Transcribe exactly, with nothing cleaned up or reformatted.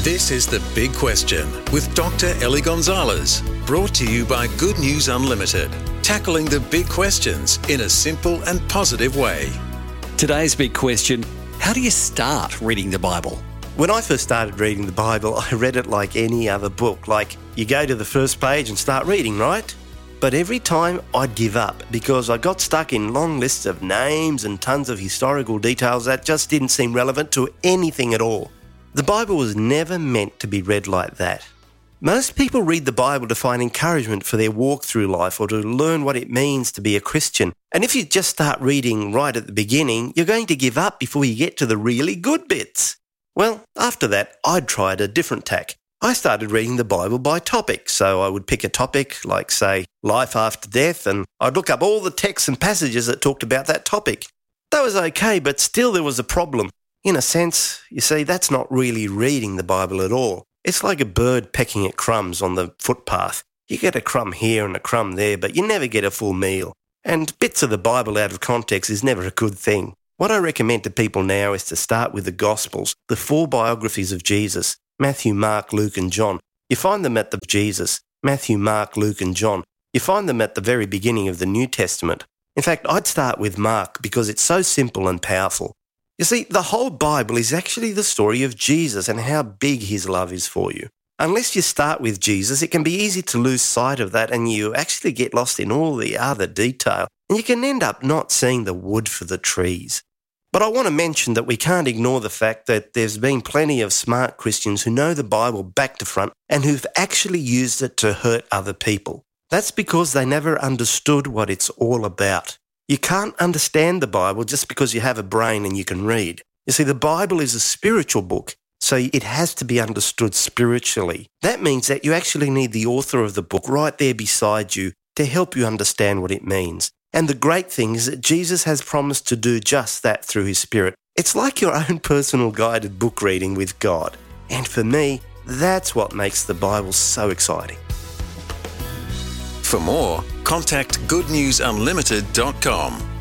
This is The Big Question with Doctor Ellie Gonzalez, brought to you by Good News Unlimited, tackling the big questions in a simple and positive way. Today's big question: how do you start reading the Bible? When I first started reading the Bible, I read it like any other book. Like, you go to the first page and start reading, right? But every time I'd give up because I got stuck in long lists of names and tons of historical details that just didn't seem relevant to anything at all. The Bible was never meant to be read like that. Most people read the Bible to find encouragement for their walk through life or to learn what it means to be a Christian. And if you just start reading right at the beginning, you're going to give up before you get to the really good bits. Well, after that, I'd tried a different tack. I started reading the Bible by topic, so I would pick a topic like, say, life after death, and I'd look up all the texts and passages that talked about that topic. That was okay, but still there was a problem. In a sense, you see, that's not really reading the Bible at all. It's like a bird pecking at crumbs on the footpath. You get a crumb here and a crumb there, but you never get a full meal. And bits of the Bible out of context is never a good thing. What I recommend to people now is to start with the Gospels, the four biographies of Jesus: Matthew, Mark, Luke and John. You find them at the Jesus, Matthew, Mark, Luke and John. You find them at the very beginning of the New Testament. In fact, I'd start with Mark because it's so simple and powerful. You see, the whole Bible is actually the story of Jesus and how big his love is for you. Unless you start with Jesus, it can be easy to lose sight of that and you actually get lost in all the other detail, and you can end up not seeing the wood for the trees. But I want to mention that we can't ignore the fact that there's been plenty of smart Christians who know the Bible back to front and who've actually used it to hurt other people. That's because they never understood what it's all about. You can't understand the Bible just because you have a brain and you can read. You see, the Bible is a spiritual book, so it has to be understood spiritually. That means that you actually need the author of the book right there beside you to help you understand what it means. And the great thing is that Jesus has promised to do just that through his Spirit. It's like your own personal guided book reading with God. And for me, that's what makes the Bible so exciting. For more, contact good news unlimited dot com.